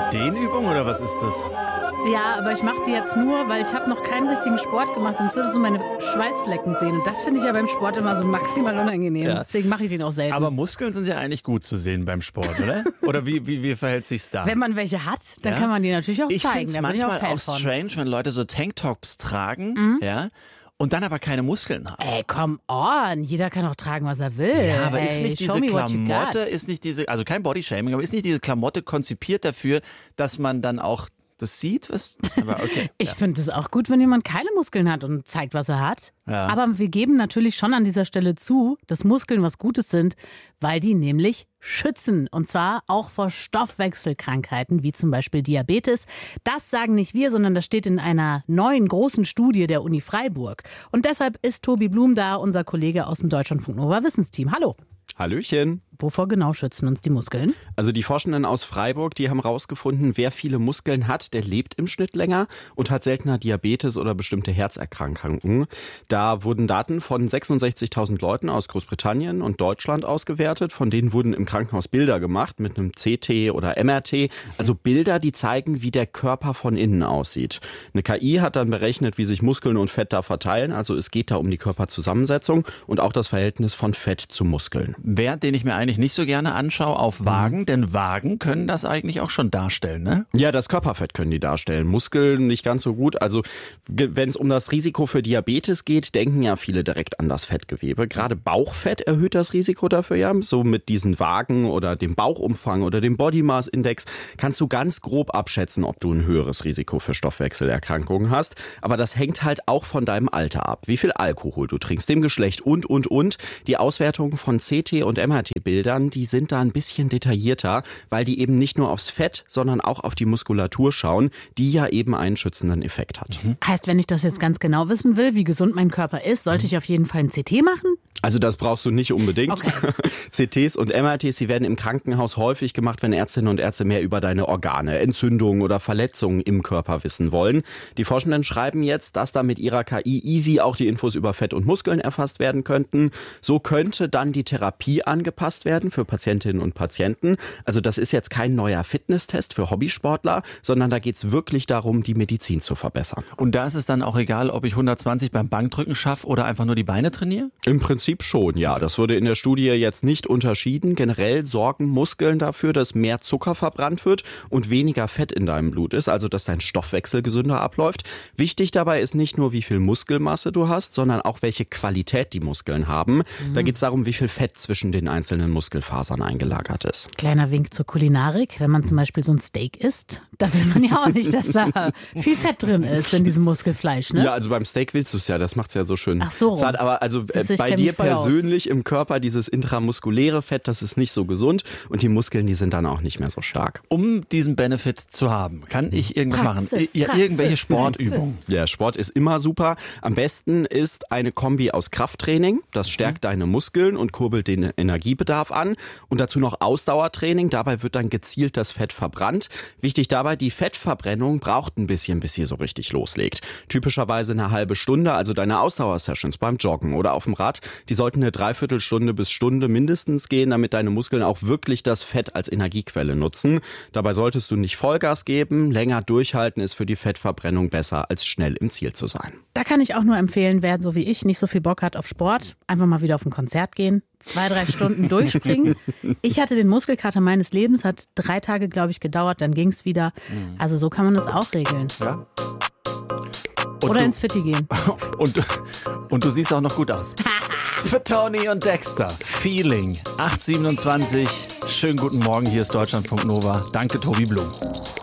Dehnübung oder was ist das? Ja, aber ich mache die jetzt nur, weil ich habe noch keinen richtigen Sport gemacht, sonst würdest du meine Schweißflecken sehen. Und das finde ich ja beim Sport immer so maximal unangenehm. Ja. Deswegen mache ich den auch selten. Aber Muskeln sind ja eigentlich gut zu sehen beim Sport, oder? Oder wie verhält sich's da? Wenn man welche hat, dann kann man die natürlich auch zeigen. Ich finde es manchmal auch strange, wenn Leute so Tanktops tragen, ja, und dann aber keine Muskeln haben. Ey, come on, jeder kann auch tragen, was er will. Ja, aber ist nicht diese Klamotte, also kein Bodyshaming, aber ist nicht diese Klamotte konzipiert dafür, dass man dann auch das sieht? Aber okay. Ich finde es auch gut, wenn jemand keine Muskeln hat und zeigt, was er hat. Ja. Aber wir geben natürlich schon an dieser Stelle zu, dass Muskeln was Gutes sind, weil die nämlich schützen. Und zwar auch vor Stoffwechselkrankheiten, wie zum Beispiel Diabetes. Das sagen nicht wir, sondern das steht in einer neuen großen Studie der Uni Freiburg. Und deshalb ist Tobi Blum da, unser Kollege aus dem Deutschlandfunk Nova Wissensteam. Hallo. Hallöchen. Wovor genau schützen uns die Muskeln? Also die Forschenden aus Freiburg, die haben rausgefunden, wer viele Muskeln hat, der lebt im Schnitt länger und hat seltener Diabetes oder bestimmte Herzerkrankungen. Da wurden Daten von 66.000 Leuten aus Großbritannien und Deutschland ausgewertet. Von denen wurden im Krankenhaus Bilder gemacht mit einem CT oder MRT. Also Bilder, die zeigen, wie der Körper von innen aussieht. Eine KI hat dann berechnet, wie sich Muskeln und Fett da verteilen. Also es geht da um die Körperzusammensetzung und auch das Verhältnis von Fett zu Muskeln. Wert, den ich mir eigentlich nicht so gerne anschaue, auf Wagen, denn Wagen können das eigentlich auch schon darstellen, ne? Ja, das Körperfett können die darstellen, Muskeln nicht ganz so gut. Also wenn es um das Risiko für Diabetes geht, denken ja viele direkt an das Fettgewebe. Gerade Bauchfett erhöht das Risiko dafür ja. So mit diesen Wagen oder dem Bauchumfang oder dem Body Mass Index kannst du ganz grob abschätzen, ob du ein höheres Risiko für Stoffwechselerkrankungen hast. Aber das hängt halt auch von deinem Alter ab, wie viel Alkohol du trinkst, dem Geschlecht und. Die Auswertung von CT und MRT-Bildern, die sind da ein bisschen detaillierter, weil die eben nicht nur aufs Fett, sondern auch auf die Muskulatur schauen, die ja eben einen schützenden Effekt hat. Heißt, wenn ich das jetzt ganz genau wissen will, wie gesund mein Körper ist, sollte ich auf jeden Fall ein CT machen? Also das brauchst du nicht unbedingt. Okay. CTs und MRTs, die werden im Krankenhaus häufig gemacht, wenn Ärztinnen und Ärzte mehr über deine Organe, Entzündungen oder Verletzungen im Körper wissen wollen. Die Forschenden schreiben jetzt, dass da mit ihrer KI easy auch die Infos über Fett und Muskeln erfasst werden könnten. So könnte dann die Therapie angepasst werden für Patientinnen und Patienten. Also das ist jetzt kein neuer Fitnesstest für Hobbysportler, sondern da geht es wirklich darum, die Medizin zu verbessern. Und da ist es dann auch egal, ob ich 120 beim Bankdrücken schaffe oder einfach nur die Beine trainiere? Im Prinzip schon, ja. Das wurde in der Studie jetzt nicht unterschieden. Generell sorgen Muskeln dafür, dass mehr Zucker verbrannt wird und weniger Fett in deinem Blut ist, also dass dein Stoffwechsel gesünder abläuft. Wichtig dabei ist nicht nur, wie viel Muskelmasse du hast, sondern auch, welche Qualität die Muskeln haben. Da geht es darum, wie viel Fett zwischen den einzelnen Muskelfasern eingelagert ist. Kleiner Wink zur Kulinarik. Wenn man zum Beispiel so ein Steak isst, da will man ja auch nicht, dass da viel Fett drin ist in diesem Muskelfleisch, ne? Ja, also beim Steak willst du es ja, das macht es ja so schön zart. Aber also bei dir persönlich im Körper, dieses intramuskuläre Fett, das ist nicht so gesund und die Muskeln, die sind dann auch nicht mehr so stark. Um diesen Benefit zu haben, kann ich irgendwas machen? Irgendwelche Sportübungen? Ja, Sport ist immer super. Am besten ist eine Kombi aus Krafttraining. Das stärkt deine Muskeln und kurbelt den Energiebedarf an. Und dazu noch Ausdauertraining. Dabei wird dann gezielt das Fett verbrannt. Wichtig dabei, die Fettverbrennung braucht ein bisschen, bis sie so richtig loslegt. Typischerweise eine halbe Stunde, also deine Ausdauersessions beim Joggen oder auf dem Rad, die sollten eine Dreiviertelstunde bis Stunde mindestens gehen, damit deine Muskeln auch wirklich das Fett als Energiequelle nutzen. Dabei solltest du nicht Vollgas geben. Länger durchhalten ist für die Fettverbrennung besser, als schnell im Ziel zu sein. Da kann ich auch nur empfehlen, wer so wie ich nicht so viel Bock hat auf Sport, einfach mal wieder auf ein Konzert gehen, 2-3 Stunden durchspringen. Ich hatte den Muskelkater meines Lebens, hat 3 Tage, glaube ich, gedauert, dann ging es wieder. Also so kann man das auch regeln. Ja. Oder ins Fitti gehen. Und du siehst auch noch gut aus. Für Tony und Dexter. Feeling. 8:27. Schönen guten Morgen, hier ist Deutschlandfunk Nova. Danke, Tobi Blum.